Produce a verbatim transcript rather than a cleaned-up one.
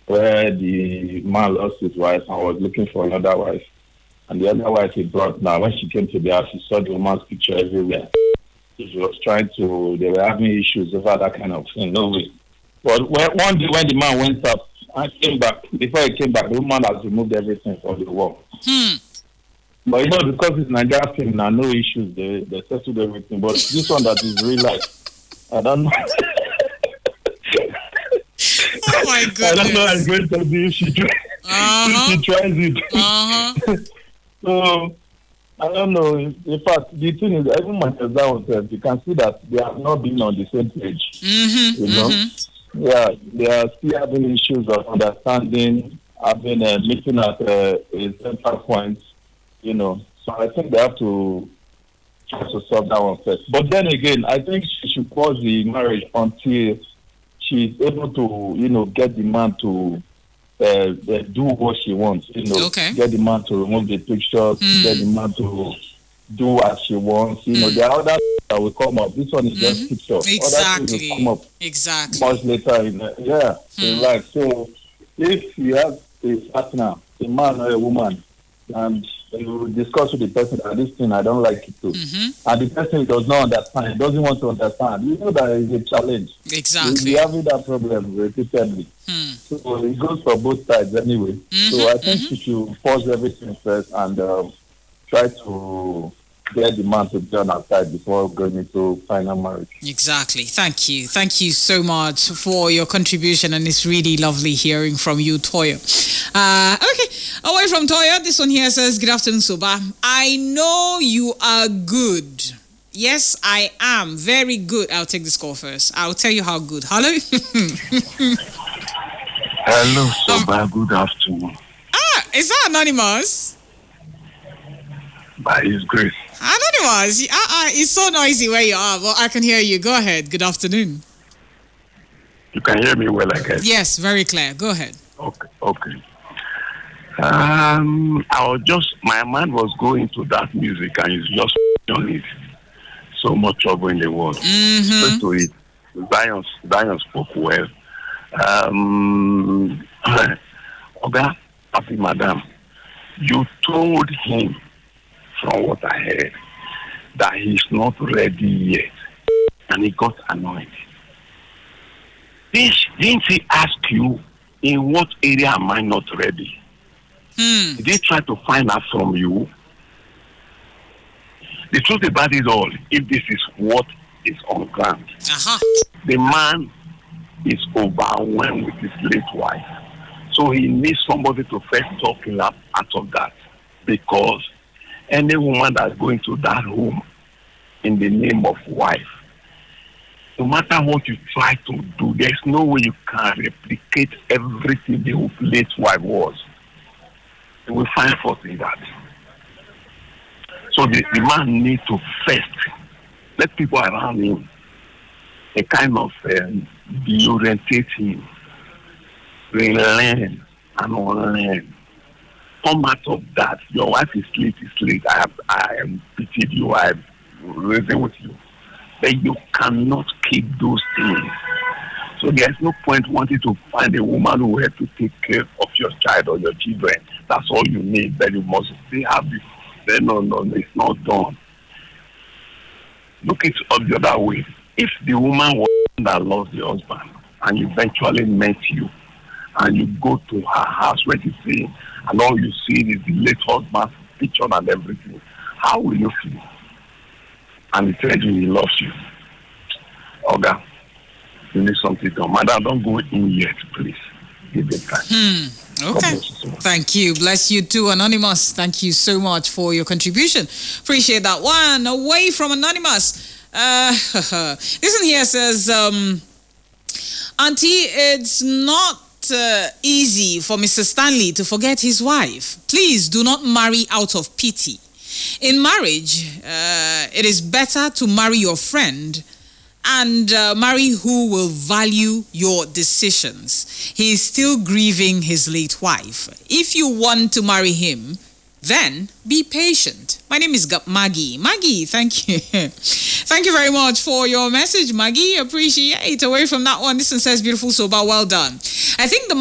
where the man lost his wife and was looking for another wife. And the other wife he brought now, when she came to the house, she saw the woman's picture everywhere. She was trying to, they were having issues over that kind of thing. No way. But when, one day when the man went up and came back, before he came back, the woman has removed everything from the wall. Hmm. But you know, because it's Nigerian film now, no issues, they, they settled everything. But this one that is real life, I don't know. Oh my goodness. I don't know how it's going to be if she, try, uh-huh. if she tries it. Uh-huh. So, I don't know. In fact, the thing is, even my husband said, you can see that they have not been on the same page. Mm-hmm. You know? Mm-hmm. Yeah, they are still having issues of understanding, having a meeting at uh, a central point, you know. So I think they have to try to solve that one first. But then again, I think she should pause the marriage until she's able to, you know, get the man to uh, uh, do what she wants, you know. Okay. Get the man to remove the pictures, mm. get the man to do as she wants. You mm. know, there are other that will come up. This one is mm-hmm. just pictures. Exactly. Other things will come up exactly. much later in uh, yeah. Mm. In life. So if you have a partner, a man or a woman, and you discuss with the person that this thing I don't like it too, mm-hmm. and the person does not understand, doesn't want to understand, you know that is a challenge. Exactly. You're having that problem repeatedly. Hmm. So it goes for both sides anyway. Mm-hmm. So I think mm-hmm. you should pause everything first and um, try to get the man to be on our side before going into final marriage. Exactly. Thank you. Thank you so much for your contribution, and it's really lovely hearing from you, Toya. Uh, okay, away from Toya, this one here says, good afternoon, Soba. I know you are good. Yes, I am very good. I'll take this call first. I'll tell you how good. Hello? Hello, Soba. Um, good afternoon. Ah, is that anonymous? By His grace. Anonymous, uh, uh, it's so noisy where you are, but I can hear you. Go ahead. Good afternoon. You can hear me well, I guess. Yes, very clear. Go ahead. Okay, okay. Um, I was just, my mind was going to that music and it's just on it. So much trouble in the world. Mm-hmm. So to it, Zion, Zion spoke well. Um, Oga, Papi, Madam, you told him, from what I heard, that he's not ready yet, and he got annoyed. This, didn't he ask you, in what area am I not ready? Hmm. Did he try to find out from you? The truth about it all, if this is what is on ground, uh-huh. the man is overwhelmed with his late wife. So he needs somebody to first talk him up out of that, because any woman that's going to that home in the name of wife, no matter what you try to do, there's no way you can replicate everything the late wife was. You will find fault in that. So the, the man needs to first let people around him a kind of um, deorientate him, relearn and unlearn. Come out of that. Your wife is late, is late. I have, I am pitied you. I have reasoned with you. But you cannot keep those things. So there's no point wanting to find a woman who will have to take care of your child or your children. That's all you need. Then you must still have it. Then no, no, no, it's not done. Look at it the other way. If the woman was that loves the husband and eventually met you, and you go to her house where she's saying, and all you see is the late husband's picture and everything, how will you feel? And he tells you he loves you. Oga, you need something done. Madam, don't go in yet, please. Give it time. Hmm. Okay. Thank you. Bless you too, Anonymous. Thank you so much for your contribution. Appreciate that one. Away from Anonymous. Uh, this one here says, um, Auntie, it's not uh, easy for Mister Stanley to forget his wife. Please do not marry out of pity. In marriage, uh, it is better to marry your friend and uh, marry who will value your decisions. He is still grieving his late wife. If you want to marry him, then be patient. My name is Maggie. Maggie, thank you. Thank you very much for your message, Maggie. Appreciate. Away from that one, this one says, beautiful sober, well done. I think the